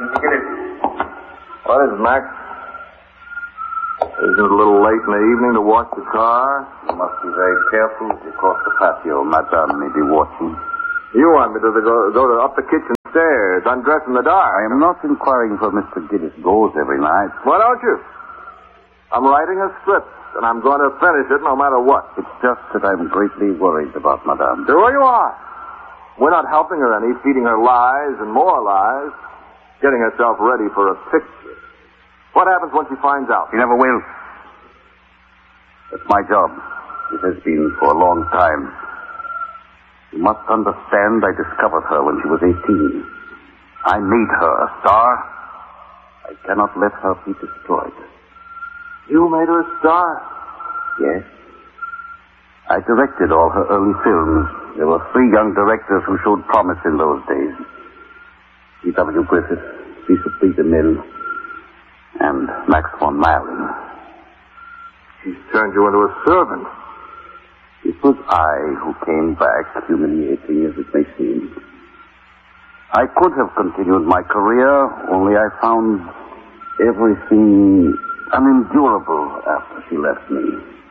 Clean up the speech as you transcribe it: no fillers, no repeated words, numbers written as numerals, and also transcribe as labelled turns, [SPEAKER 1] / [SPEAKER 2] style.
[SPEAKER 1] What is it, Max? Isn't it a little late in the evening to wash the car?
[SPEAKER 2] You must be very careful as you cross the patio. Madame may be watching.
[SPEAKER 1] You want me to go up the kitchen stairs, undress in the dark?
[SPEAKER 2] I am not inquiring where Mr. Giddis goes every night.
[SPEAKER 1] Why don't you? I'm writing a script, and I'm going to finish it no matter what.
[SPEAKER 2] It's just that I'm greatly worried about Madame.
[SPEAKER 1] Sure you are. We're not helping her any, feeding her lies and more lies, getting herself ready for a picture. What happens when she finds out?
[SPEAKER 2] She never will. That's my job. It has been for a long time. You must understand I discovered her when she was 18. I made her a star. I cannot let her be destroyed.
[SPEAKER 1] You made her a star?
[SPEAKER 2] Yes. I directed all her early films. There were 3 young directors who showed promise in those days. C.W. Griffith, Cecil B. DeMille, and Max von Mayling.
[SPEAKER 1] She's turned you into a servant.
[SPEAKER 2] It was I who came back, humiliating as it may seem. I could have continued my career, only I found everything unendurable after she left me.